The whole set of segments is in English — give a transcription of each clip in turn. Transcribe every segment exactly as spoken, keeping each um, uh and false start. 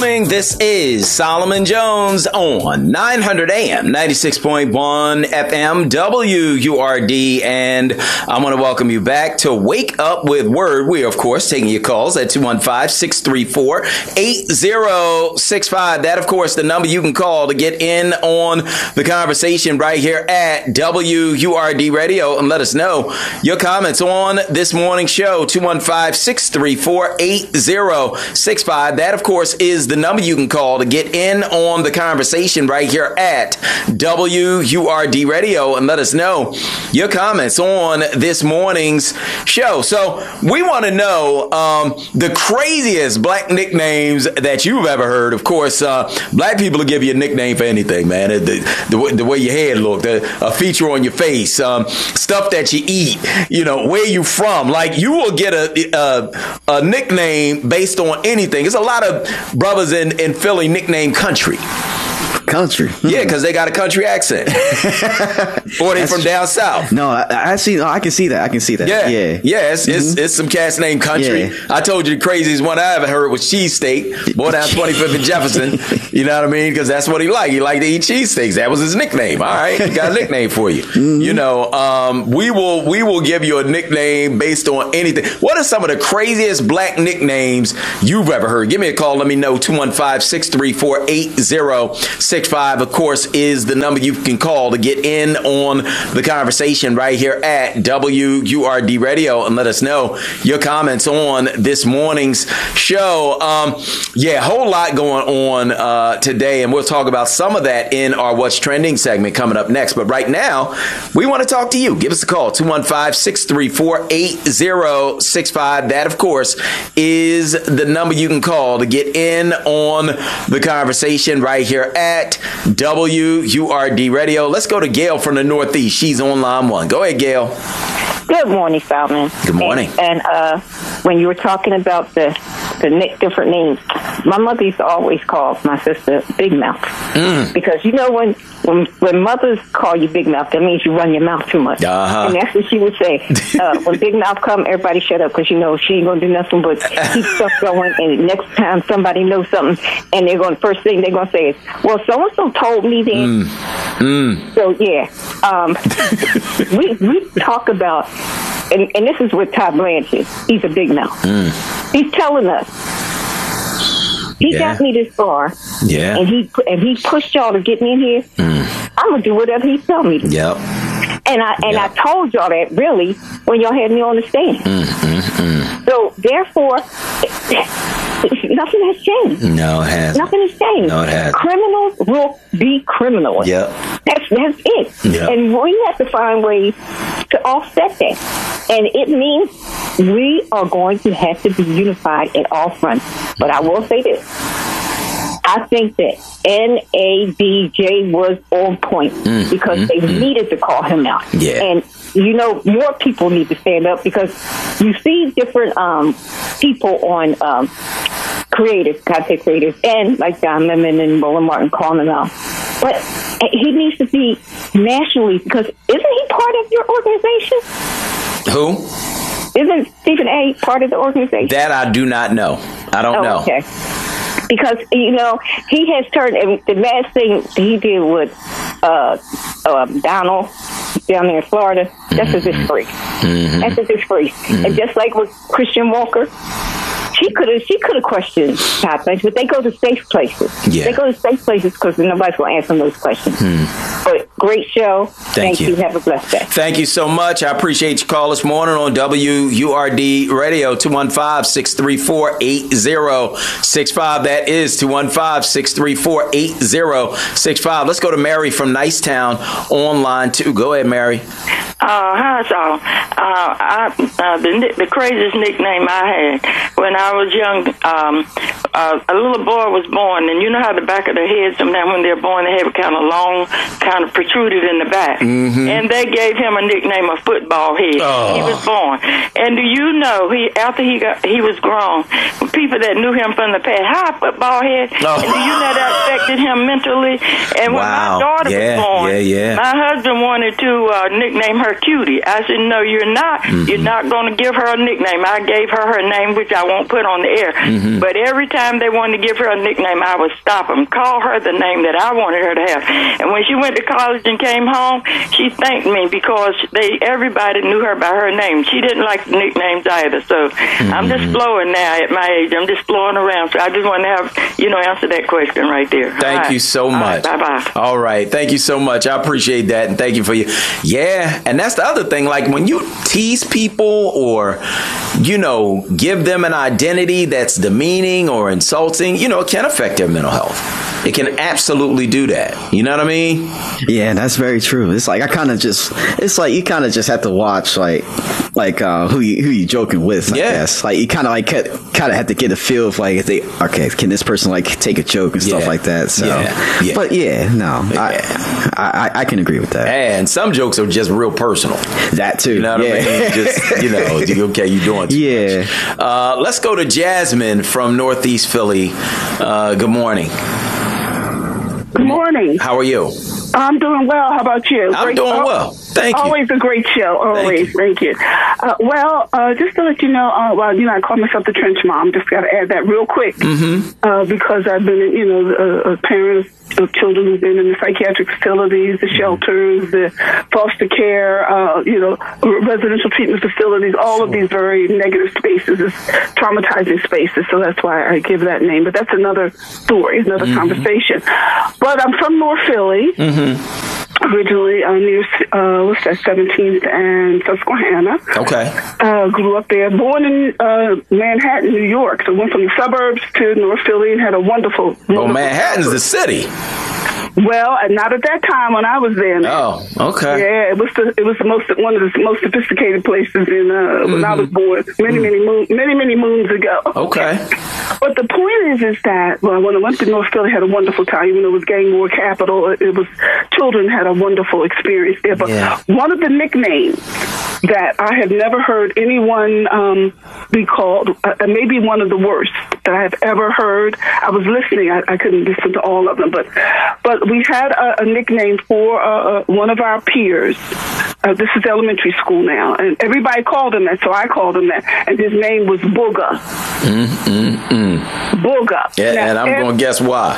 morning. This is Solomon Jones on nine hundred A M, ninety-six point one F M, W U R D. And I want to welcome you back to Wake Up with Word. We are, of course, taking your calls at two one five, six three four, eight zero six five. That, of course, the number you can call to get in on the conversation right here at W U R D Radio, and let us know your comments on this morning's show. two one five, six three four, eight zero six five. That, of course, is the number you can call to get in on the conversation right here at W U R D Radio, and let us know your comments on this morning's show. So we want to know um, the craziest black nicknames that you've ever heard. Of course, uh, black people will give you a nickname for anything, man. The, the, the way your head looked, a, a feature on your face, um, stuff that you eat, you know, where you from. Like, you will get a, a, a nickname based on anything. There's a lot of brothers in, in Philly nicknamed Country. Country. Yeah, because they got a country accent. Or they from down south. No, I, I see. Oh, I can see that. I can see that. Yeah. Yeah. Yeah, it's, mm-hmm. it's, it's some cats named Country. Yeah. I told you the craziest one I ever heard was Cheesesteak. Boy, down twenty-fifth and Jefferson. You know what I mean? Because that's what he liked. He liked to eat cheesesteaks. That was his nickname. All right. He got a nickname for you. Mm-hmm. You know, um, we will we will give you a nickname based on anything. What are some of the craziest black nicknames you've ever heard? Give me a call. Let me know. two one five, six three four, eight zero six five, of course, is the number you can call to get in on the conversation right here at W U R D Radio, and let us know your comments on this morning's show. Um, yeah, a whole lot going on uh, today, and we'll talk about some of that in our What's Trending segment coming up next. But right now, we want to talk to you. Give us a call, two one five, six three four, eight zero six five. That, of course, is the number you can call to get in on the conversation right here at W U R D Radio. Let's go to Gail from the Northeast. She's on line one. Go ahead, Gail. Good morning, Solomon. Good morning. And, and uh, when you were talking about the the different names, my mother used to always call my sister Big Mouth. Mm. Because you know when, when when mothers call you Big Mouth, that means you run your mouth too much. Uh-huh. And that's what she would say. Uh, when Big Mouth come, everybody shut up, because you know she ain't going to do nothing but keep stuff going. And next time somebody knows something, and they're going, first thing they're going to say is, well, so-and-so told me then. Mm. Mm. So, yeah. Um, we, we talk about, and, and this is what Todd Blanche is. He's a big mouth. Mm. He's telling us. He yeah. got me this far. Yeah. And he and he pushed y'all to get me in here. Mm. I'm going to do whatever he tells me to. Yep. And I and yep. I told y'all that, really, when y'all had me on the stand. Mm, mm, mm. So, therefore, nothing has changed. No, it hasn't. Nothing has changed. No, it hasn't. Criminals will be criminals. Yep. That's, that's it. Yep. And we have to find ways to offset that. And it means we are going to have to be unified at all fronts. But I will say this. I think that N A B J was on point mm, because mm, they mm. needed to call him out. Yeah. And, you know, more people need to stand up, because you see different um, people on um, creators, content creators, and like Don Lemon and Roland Martin calling him out. But he needs to be nationally, because isn't he part of your organization? Who? Isn't Stephen A. part of the organization? That I do not know. I don't oh, know. Okay. Because, you know, he has turned, and the last thing he did with uh, uh, Donald down there in Florida, mm-hmm. that's a disgrace. Mm-hmm. That's a disgrace. Mm-hmm. And just like with Christian Walker, she could have she could have questioned Todd Blanche, but they go to safe places. Yeah. They go to safe places because nobody's going to answer those questions. Hmm. But great show. Thank, Thank you. you. Have a blessed day. Thank you so much. I appreciate your call this morning on W U R D Radio, two one five, six three four, eight zero six five. That is two one five, six three four, eight zero six five. Let's go to Mary from Nicetown on line two. Go ahead, Mary. Uh, hi, y'all. Uh, I, uh, the, the craziest nickname I had when I was young, um, uh, a little boy was born, and you know how the back of their head, sometimes when they're born, they have it kind of long, kind of protruded in the back. Mm-hmm. And they gave him a nickname of Football Head. Oh. He was born. And do you know, he after he got he was grown, people that knew him from the past, hi, Football Head. Oh. And do you know that affected him mentally? And when wow. my daughter yeah, was born, yeah, yeah. my husband wanted to uh, nickname her Cutie. I said, no, you're not. Mm-hmm. You're not going to give her a nickname. I gave her her name, which I won't put put on the air. Mm-hmm. But every time they wanted to give her a nickname, I would stop them, call her the name that I wanted her to have. And when she went to college and came home, she thanked me because they everybody knew her by her name. She didn't like the nicknames either. So mm-hmm. I'm just flowing now at my age. I'm just flowing around. So I just want to have, you know, answer that question right there. Thank right. you so much. Right, bye-bye. All right. Thank you so much. I appreciate that. And thank you for you. Yeah. And that's the other thing. Like when you tease people or, you know, give them an identity that's demeaning or insulting, you know, it can affect their mental health. It can absolutely do that. You know what I mean? Yeah, that's very true. It's like I kind of just, it's like you kind of just have to watch like, like uh, who you who you joking with. I yeah. guess like you kind of like kind of have to get a feel of like if they okay, can this person like take a joke and stuff yeah. like that. So, yeah. Yeah. but yeah, no, yeah. I, I I can agree with that. And some jokes are just real personal. That too. You know what yeah. I mean? Just you know, okay, you doing too yeah. much. Uh, let's go to Jasmine from Northeast Philly. Uh, good morning. Good morning. How are you? I'm doing well. How about you? I'm great, doing oh, well. Thank you. Always a great show. Always. Thank you. Thank you. Uh, well, uh, just to let you know, uh, well, you know, I call myself the trench mom. Just got to add that real quick. Mm-hmm. Uh, because I've been, you know, a, a parent of children who've been in the psychiatric facilities, the shelters, the foster care, uh, you know, residential treatment facilities, all sure. of these very negative spaces, traumatizing spaces. So that's why I give that name. But that's another story, another mm-hmm. conversation. But I'm from North Philly. Mm-hmm. Originally uh, near, uh, what's that, seventeenth and Susquehanna. Okay. Uh, grew up there. Born in uh, Manhattan, New York. So went from the suburbs to North Philly and had a wonderful... wonderful oh, Manhattan's the city. Well, and not at that time when I was there. Oh, okay. Yeah, it was the it was the most one of the most sophisticated places in uh, when mm-hmm. I was born many mm-hmm. many moon, many many moons ago. Okay. But the point is, is that well, when I went to North Philly, I had a wonderful time. Even though it was gang war capital, it was children had a wonderful experience there. But yeah. one of the nicknames that I have never heard anyone um, be called, uh, maybe one of the worst that I have ever heard. I was listening. I, I couldn't listen to all of them, but but we had a, a nickname for uh, one of our peers. Uh, this is elementary school now, and everybody called him that, so I called him that, and his name was Booger. Mm, mm, mm. Booger. Yeah, now, and I'm going to guess why.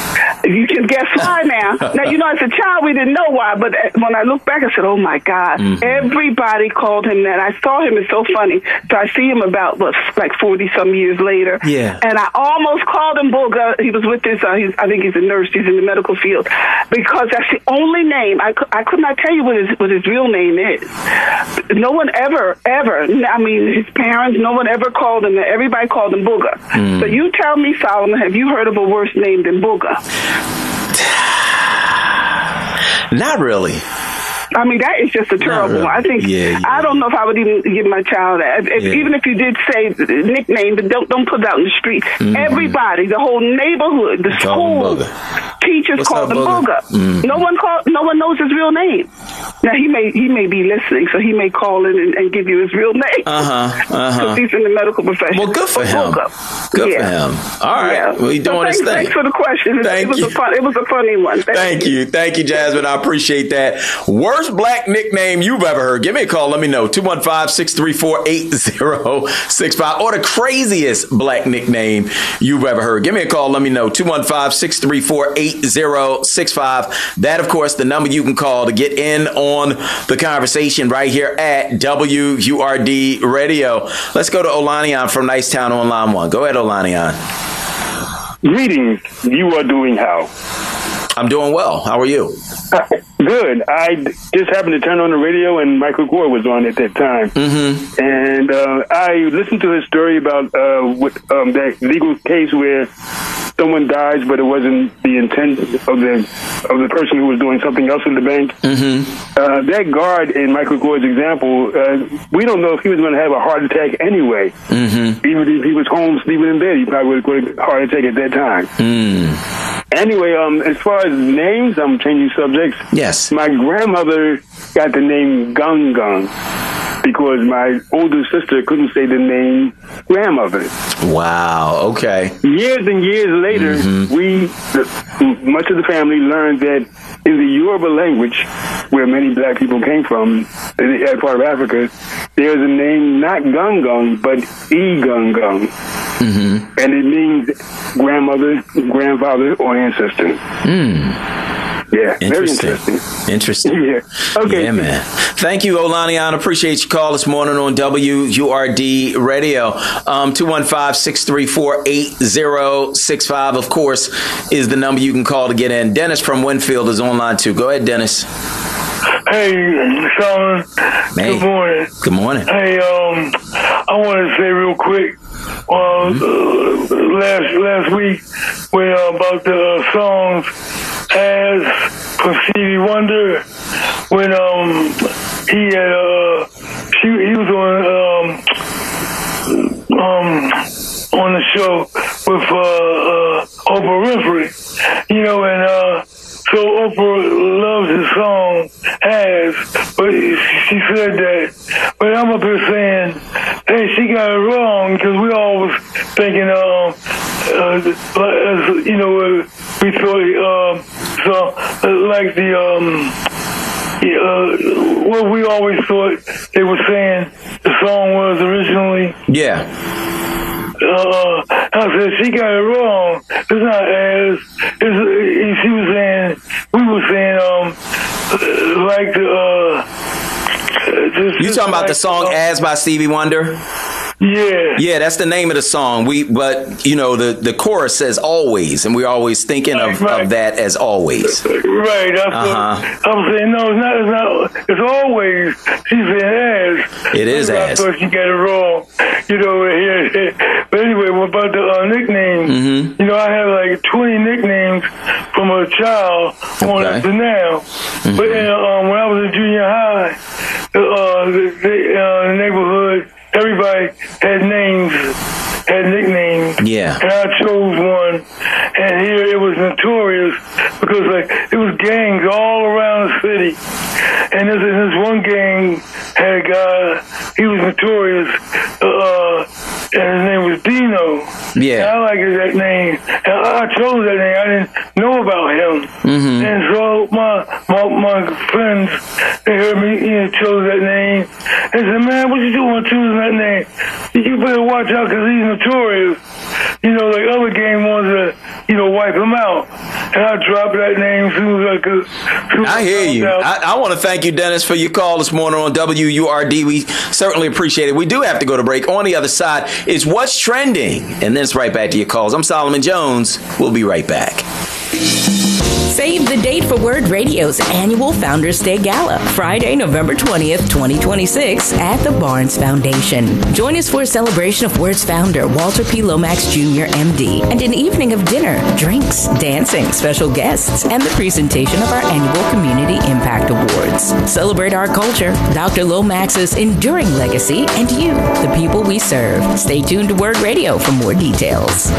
You can guess why now. Now, you know, as a child, we didn't know why, but when I look back, I said, oh, my God. Mm-hmm. Everybody called him that. I saw him. It's so funny. So I see him about, what, like forty-some years later. Yeah. And I almost called him Booger. He was with this, uh, he's, I think he's a nurse. He's in the medical field. Because that's the only name. I, I could not tell you what his, what his real name is. No one ever, ever, I mean, his parents, no one ever called him that. Everybody called him Booger. Mm. So you tell me, Solomon, have you heard of a worse name than Booger? Not really. I mean, that is just a terrible really. one. I think, yeah, yeah. I don't know if I would even give my child that. If, yeah. Even if you did say nickname, but don't don't put it out in the street. Mm-hmm. Everybody, the whole neighborhood, the school, teachers call him Booger. Mm-hmm. No one call, no one knows his real name. Now, he may he may be listening, so he may call in and, and give you his real name. Uh-huh, uh-huh. Because he's in the medical profession. Well, good for him. Booger. Good yeah. for him. All right. Yeah. Well, he's doing so thanks, his thing. Thanks for the question. Thank it, was you. A fun, it was a funny one. Thank, Thank you. you. Thank you, Jasmine. I appreciate that. Worst black nickname you've ever heard. Give me a call. Let me know. two one five, six three four, eight zero six five. Or the craziest black nickname you've ever heard. Give me a call. Let me know. two one five, six three four, eight zero six five. That, of course, the number you can call to get in on the conversation right here at W U R D Radio. Let's go to Olanian from Nicetown on line one. Go ahead, Olanian. Greetings. You are doing how? I'm doing well. How are you? Uh, good. I just happened to turn on the radio and Michael Gore was on at that time. Mm-hmm. And uh, I listened to his story about uh, with, um, that legal case where someone dies, but it wasn't the intent of the of the person who was doing something else in the bank. Mm-hmm. Uh, that guard in Michael Gore's example, uh, we don't know if he was going to have a heart attack anyway. Mm-hmm. Even if he was home sleeping in bed, he probably would have got a heart attack at that time. Mm. Anyway, um, as far as names, I'm changing subjects. Yes. My grandmother got the name Gung Gung because my older sister couldn't say the name grandmother. Wow. Okay. Years and years later, mm-hmm. we, the, much of the family learned that in the Yoruba language, where many black people came from, in that part of Africa, there's a name not Gung Gung, but E Gung Gung. mm-hmm. and it means grandmother, grandfather, or ancestor. Mm. Yeah, interesting. Very interesting. Interesting. Yeah. Okay. Yeah, man. Thank you, Olaniyan. Appreciate your call this morning on W U R D Radio. Um, two one five, six three four, eight zero six five, of course, is the number you can call to get in. Dennis from Winfield is online, too. Go ahead, Dennis. Hey, Solomon. Hey. Good morning. Good morning. Hey, um, I want to say real quick, uh, mm-hmm. uh, last last week, when uh, about the uh, songs as from Stevie Wonder, when um he had uh she he was on um um on the show with uh, uh Oprah Winfrey, you know, and uh so Oprah loves his song as, but she said that, but I'm up here saying, hey, she got it wrong, because we all was thinking, um, uh, you know, we thought, um, so like the, um, uh, what we always thought they were saying the song was originally. Yeah. Uh, I said, she got it wrong. It's not as, it's, she was saying, we were saying, um, like the, uh, just, you talking about like, the song uh, As by Stevie Wonder? Yeah. Yeah, that's the name of the song. We, but you know, the, the chorus says always, and we're always thinking right, of, right. of that as always. Right. That's uh-huh. what I'm saying. No, it's not. It's not. It's always. She said as. It is I as. thought she got it wrong. You know. Here. But anyway, what about the uh, nicknames? Mm-hmm. You know, I have like twenty nicknames from a child okay. on up to now. Mm-hmm. But uh, um, when I was in junior high, uh, the, the uh, neighborhood. Everybody had names, had nicknames. Yeah. And I chose one. And here it was notorious because like it was gangs all around the city. And this, this one gang had a guy, he was notorious, uh, and his name was Dino. Yeah. And I liked that name. And I chose that name. I didn't know about him. Mm-hmm. And so my, my my friends, they heard me, you know, chose that name. They said, man, what you doing choosing that name? You better watch out because he's notorious. You know, like other gang wanted to, you know, wipe him out. And I dropped that name as soon as I could. I hear you. I, I want to thank you, Dennis, for your call this morning on W U R D. We certainly appreciate it. We do have to go to break. On the other side is What's Trending. And then it's right back to your calls. I'm Solomon Jones. We'll be right back. Save the date for Word Radio's annual Founders Day Gala, Friday, November twentieth, twenty twenty-six, at the Barnes Foundation. Join us for a celebration of Word's founder, Walter P. Lomax Junior M D, and an evening of dinner, drinks, dancing, special guests, and the presentation of our annual Community Impact Awards. Celebrate our culture, Doctor Lomax's enduring legacy, and you, the people we serve. Stay tuned to Word Radio for more details.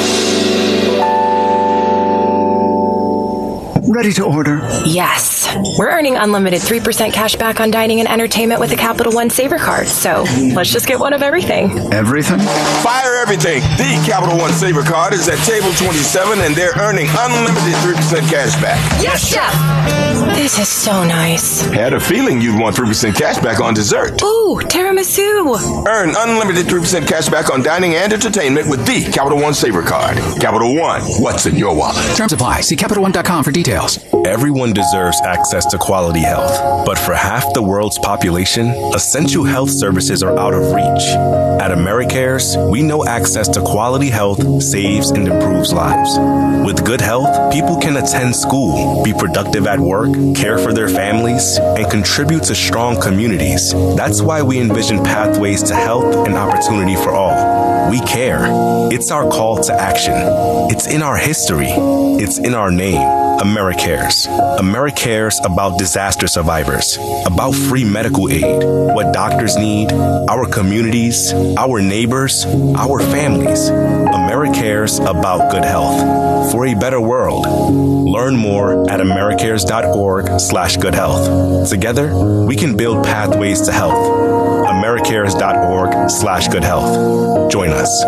Ready to order? Yes. We're earning unlimited three percent cash back on dining and entertainment with a Capital One Saver card, so let's just get one of everything. Everything? Fire everything. The Capital One Saver card is at table twenty-seven, and they're earning unlimited three percent cash back. Yes, Chef! This is so nice. Had a feeling you'd want three percent cash back on dessert. Ooh, tiramisu. Earn unlimited three percent cash back on dining and entertainment with the Capital One Saver card. Capital One, what's in your wallet? Terms apply. See Capital One dot com for details. Everyone deserves access to quality health, but for half the world's population, essential health services are out of reach. At AmeriCares, we know access to quality health saves and improves lives. With good health, people can attend school, be productive at work, care for their families, and contribute to strong communities. That's why we envision pathways to health and opportunity for all. We care. It's our call to action. It's in our history. It's in our name. AmeriCares. AmeriCares about disaster survivors, about free medical aid, what doctors need, our communities, our neighbors, our families. AmeriCares about good health. For a better world. Learn more at americares.org slash good health. Together, we can build pathways to health. americares.org slash good health. Join us.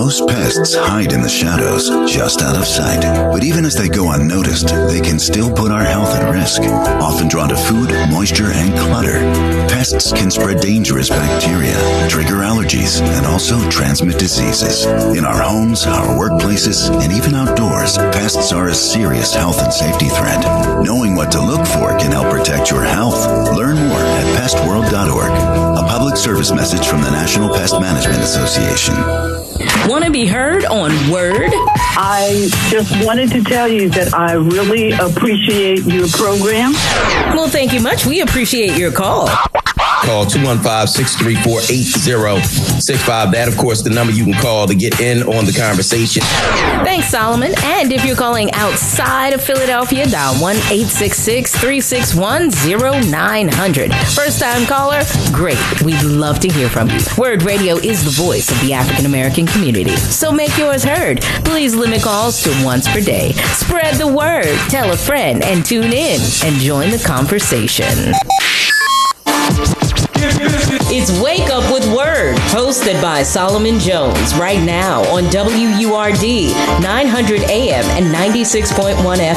Most pests hide in the shadows, just out of sight. But even as they go unnoticed, they can still put our health at risk. Often drawn to food, moisture, and clutter, pests can spread dangerous bacteria, trigger allergies, and also transmit diseases. In our homes, our workplaces, and even outdoors, pests are a serious health and safety threat. Knowing what to look for can help protect your health. Learn more at pest world dot org. A public service message from the National Pest Management Association. Want to be heard on Word? I just wanted to tell you that I really appreciate your program. Well, thank you much. We appreciate your call. Call two one five, six three four, eight zero six five. That, of course, the number you can call to get in on the conversation. Thanks, Solomon. And if you're calling outside of Philadelphia, dial one eight six six, three six one, zero nine zero zero. First-time caller? Great. We'd love to hear from you. Word Radio is the voice of the African-American community. So make yours heard. Please limit calls to once per day. Spread the word. Tell a friend and tune in and join the conversation. It's Wake Up with Word, hosted by Solomon Jones, right now on W U R D, nine hundred A M and ninety-six point one F M.